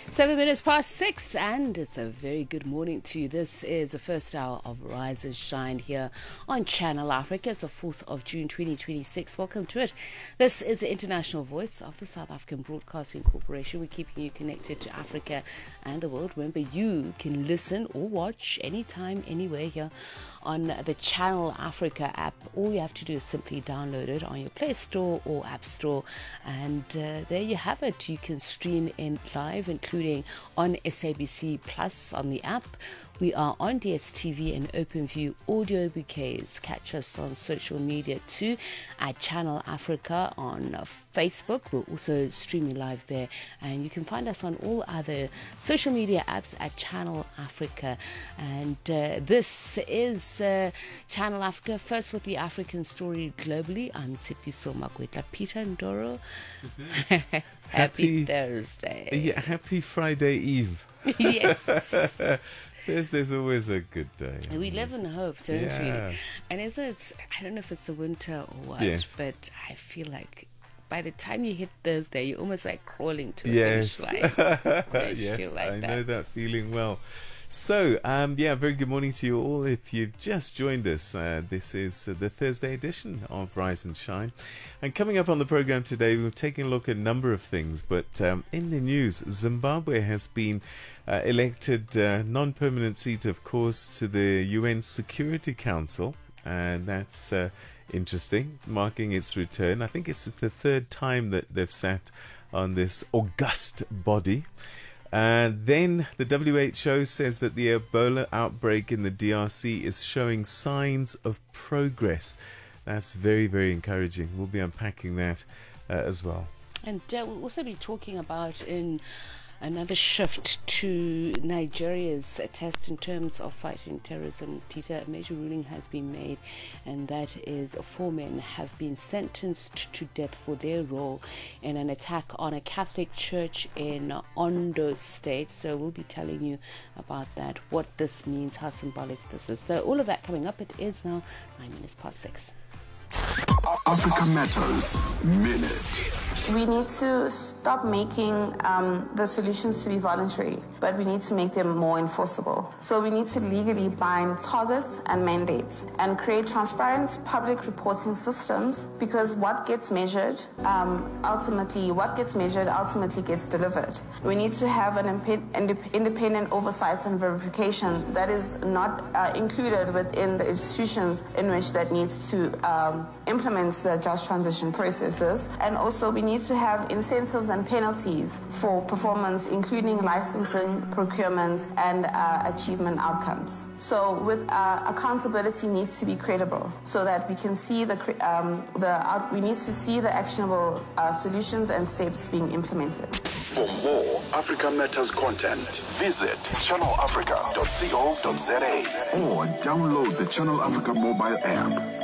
7 minutes past 6, and it's a very good morning to you. This is the first hour of Rise and Shine here on Channel Africa. It's the 4th of June 2026. Welcome to it. This is the international voice of the South African Broadcasting Corporation. We're keeping you connected to Africa and the world. Remember, you can listen or watch anytime, anywhere here on the Channel Africa app. All you have to do is simply download it on your Play Store or App Store, and there you have it. You can stream in live, including on SABC Plus on the app. We are on DSTV and OpenView audio bouquets. Catch us on social media too at Channel Africa on Facebook. We're also streaming live there, and you can find us on all other social media apps at Channel Africa. And this is Channel Africa, first with the African story globally. I'm Tshepiso Makwetla. Peter Ndoro. Happy Thursday. Yeah, happy Friday Eve. Yes. There's always a good day. We live in hope, don't we? And it's, I don't know if it's the winter or what, yes, but I feel like by the time you hit Thursday, you're almost like crawling to the finish line. Yes, feel like I know that feeling well. So, very good morning to you all. If you've just joined us, this is the Thursday edition of Rise and Shine. And coming up on the program today, we're taking a look at a number of things. But in the news, Zimbabwe has been elected non-permanent seat, of course, to the UN Security Council. And that's interesting, marking its return. I think it's the third time that they've sat on this august body. Then the WHO says that the Ebola outbreak in the DRC is showing signs of progress. That's very, very encouraging. We'll be unpacking that as well. And we'll also be talking about in another shift to Nigeria's test in terms of fighting terrorism. Peter, a major ruling has been made, and that is 4 men have been sentenced to death for their role in an attack on a Catholic church in Ondo State. So we'll be telling you about that, what this means, how symbolic this is. So all of that coming up. It is now 9 minutes past 6. Africa Matters Minute. We need to stop making the solutions to be voluntary, but we need to make them more enforceable. So we need to legally bind targets and mandates and create transparent public reporting systems, because what gets measured ultimately gets delivered. We need to have an independent oversight and verification that is not included within the institutions in which that needs to implement the just transition processes. And also we need to have incentives and penalties for performance, including licensing, procurement, and achievement outcomes. So with accountability needs to be credible, so that we can see we need to see the actionable solutions and steps being implemented. For more Africa Matters content, visit channelafrica.co.za or download the Channel Africa mobile app.